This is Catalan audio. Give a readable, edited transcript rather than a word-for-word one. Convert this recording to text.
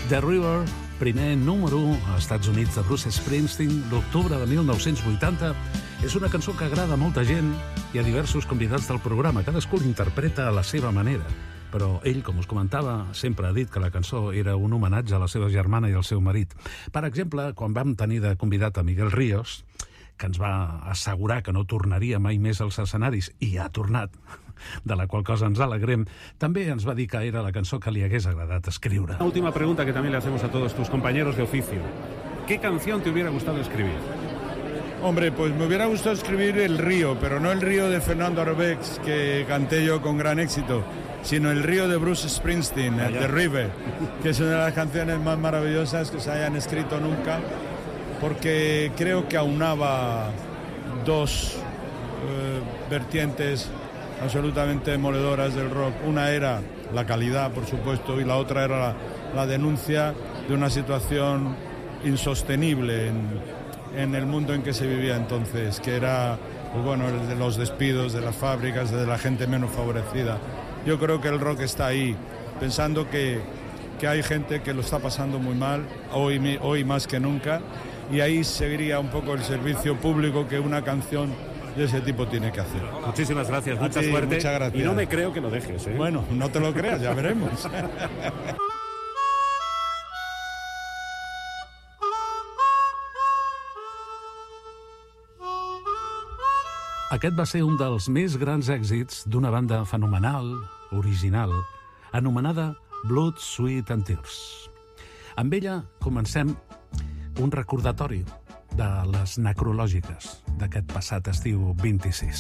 The River, primer número 1 als Estats Units de Bruce Springsteen, l'octubre de 1980, és una cançó que agrada a molta gent i a diversos convidats del programa. Cadascú l'interpreta a la seva manera. Però ell, com us comentava, sempre ha dit que la cançó era un homenatge a la seva germana i al seu marit. Per exemple, quan vam tenir de convidat a Miguel Ríos, que ens va assegurar que no tornaria mai més als escenaris, i ha tornat, de la qual cosa ens alegrem, també ens va dir que era la cançó que li hagués agradat escriure. Una última pregunta que también le hacemos a todos tus compañeros de oficio. ¿Qué canción te hubiera gustado escribir? Hombre, pues me hubiera gustado escribir El Río, pero no El Río de Fernando Arbex, que canté yo con gran éxito, sino El Río de Bruce Springsteen, The River, que es una de las canciones más maravillosas que se hayan escrito nunca, porque creo que aunaba dos vertientes absolutamente demoledoras del rock. Una era la calidad, por supuesto, y la otra era la denuncia de una situación insostenible en el mundo en que se vivía entonces, que era, pues bueno, el de los despidos de las fábricas, de la gente menos favorecida. Yo creo que el rock está ahí, pensando que hay gente que lo está pasando muy mal, hoy más que nunca, y ahí seguiría un poco el servicio público que una canción de ese tipo tiene que hacer. Muchísimas gracias, mucha suerte. Muchas gracias. Y no me creo que lo dejes, ¿eh? Bueno, no te lo creas, ya veremos. Aquest va ser un dels més grans èxits d'una banda fenomenal, original, anomenada Blood, Sweat and Tears. Amb ella comencem un recordatori de les necrològiques d'aquest passat estiu 26.